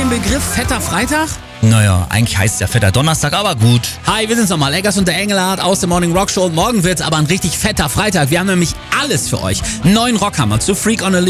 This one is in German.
den Begriff fetter Freitag? Naja, eigentlich heißt es ja fetter Donnerstag, aber gut. Hi, wir sind's nochmal, Eggers und der Engelhardt aus der Morning Rock Show. Morgen wird's aber ein richtig fetter Freitag. Wir haben nämlich alles für euch. 9 Rockhammer zu Freak on a Leash.